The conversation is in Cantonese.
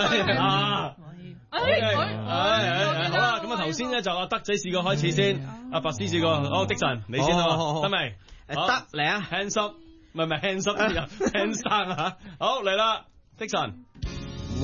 啊！好啦，咁啊頭先咧就阿德仔試過開始先，阿白師試過，好的神你先啦，得未？ 得嚟啊 ，hands up，唔係 hands up，hands 生啊，好嚟啦，的神。